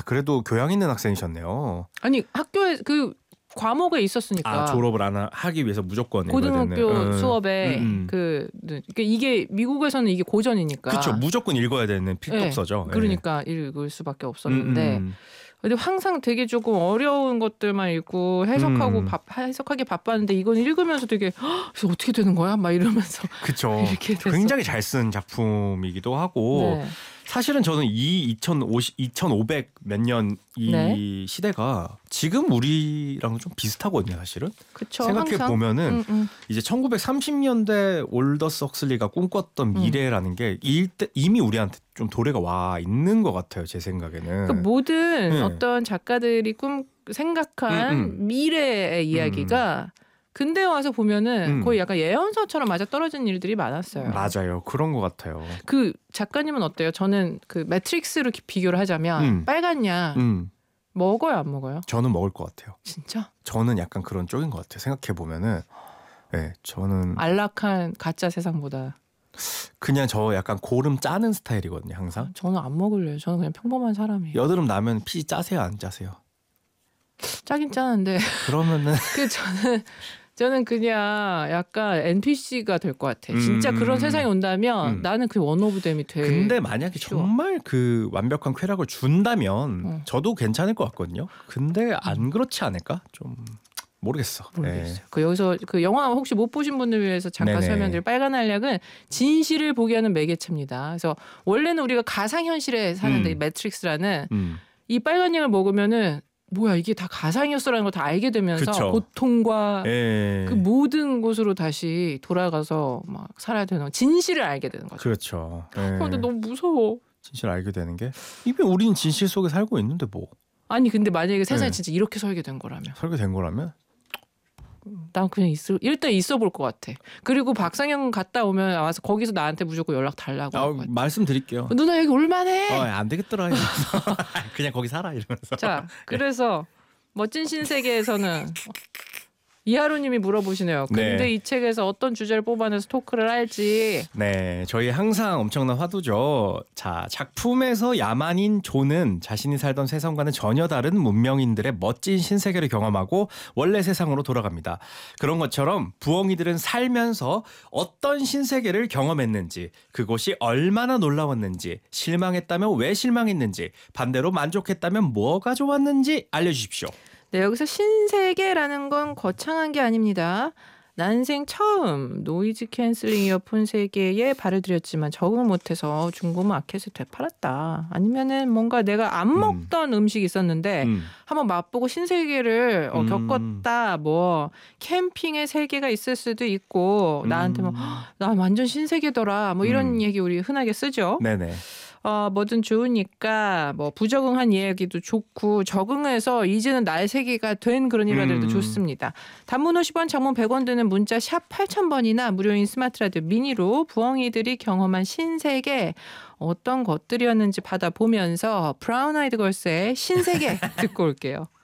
그래도 교양 있는 학생이셨네요. 아니 학교에 그 과목에 있었으니까. 졸업을 하기 위해서 무조건 고등학교 수업에 그러니까 이게 미국에서는 이게 고전이니까. 그렇죠. 무조건 읽어야 되는 필독서죠. 네. 그러니까 읽을 수밖에 없었는데 근데 항상 되게 조금 어려운 것들만 읽고 해석하기 바빴는데 이건 읽으면서 되게 그래서 어떻게 되는 거야? 막 이러면서 그렇죠. 굉장히 잘 쓴 작품이기도 하고 네. 사실은 저는 이 2500 몇 년 이 시대가 지금 우리랑 좀 비슷하거든요, 사실은. 그쵸, 생각해 보면은 이제 1930년대 올더스 헉슬리가 꿈꿨던 미래라는 게 이미 우리한테 좀 도래가 와 있는 것 같아요, 제 생각에는. 그러니까 모든 어떤 작가들이 생각한 미래의 이야기가 근대 와서 보면은 거의 약간 예언서처럼 맞아 떨어지는 일들이 많았어요. 맞아요. 그런 것 같아요. 그 작가님은 어때요? 저는 그 매트릭스로 비교를 하자면 빨간 양 먹어요, 안 먹어요? 저는 먹을 것 같아요. 진짜? 저는 약간 그런 쪽인 것 같아요. 생각해 보면은, 네, 저는 안락한 가짜 세상보다 그냥 저 약간 고름 짜는 스타일이거든요, 항상. 저는 안 먹을래요. 저는 그냥 평범한 사람이에요. 여드름 나면 피 짜세요, 안 짜세요? 짜긴 짜는데. 그러면은 저는 그냥 약간 NPC가 될 것 같아. 진짜 그런 세상이 온다면 나는 그 원 오브 댐이 돼. 근데 만약에 정말 그 완벽한 쾌락을 준다면 저도 괜찮을 것 같거든요. 근데 안 그렇지 않을까? 좀 모르겠어요. 네. 여기서 그 영화 혹시 못 보신 분들 위해서 잠깐 설명드릴 빨간 알약은 진실을 보게 하는 매개체입니다. 그래서 원래는 우리가 가상현실에 사는데 매트릭스라는 이 빨간 약을 먹으면은 뭐야 이게 다 가상이었어라는 걸 다 알게 되면서 그쵸. 고통과 그 모든 곳으로 다시 돌아가서 막 살아야 되는 진실을 알게 되는 거죠. 그렇죠. 근데 너무 무서워. 진실을 알게 되는 게 이미 우리는 진실 속에 살고 있는데 뭐. 아니 근데 만약에 세상이 진짜 이렇게 설계된 거라면. 설계된 거라면? 난 그냥 일단 있어 볼 것 같아. 그리고 박상영 갔다 오면 와서 거기서 나한테 무조건 연락 달라고. 말씀드릴게요. 누나 여기 올만해. 안 되겠더라. 그냥 거기 살아 이러면서. 자, 그래서 멋진 신세계에서는 이하로님이 물어보시네요. 근데 이 책에서 어떤 주제를 뽑아내서 토크를 할지. 네, 저희 항상 엄청난 화두죠. 자, 작품에서 야만인 존은 자신이 살던 세상과는 전혀 다른 문명인들의 멋진 신세계를 경험하고 원래 세상으로 돌아갑니다. 그런 것처럼 부엉이들은 살면서 어떤 신세계를 경험했는지, 그곳이 얼마나 놀라웠는지, 실망했다면 왜 실망했는지, 반대로 만족했다면 뭐가 좋았는지 알려주십시오. 네, 여기서 신세계라는 건 거창한 게 아닙니다. 난생 처음 노이즈 캔슬링 이어폰 세계에 발을 들였지만 적응 못해서 중고 마켓에 되팔았다. 아니면은 뭔가 내가 안 먹던 음식이 있었는데 한번 맛보고 신세계를 겪었다. 뭐 캠핑의 세계가 있을 수도 있고 나한테 뭐 나 완전 신세계더라. 뭐 이런 얘기 우리 흔하게 쓰죠. 네네. 뭐든 좋으니까 뭐 부적응한 이야기도 좋고 적응해서 이제는 나의 세계가 된 그런 일화들도 좋습니다. 단문 50원, 장문 100원 드는 문자 샵 8000번이나 무료인 스마트 라디오 미니로 부엉이들이 경험한 신세계 어떤 것들이었는지 받아보면서 브라운 아이드 걸스의 신세계 듣고 올게요.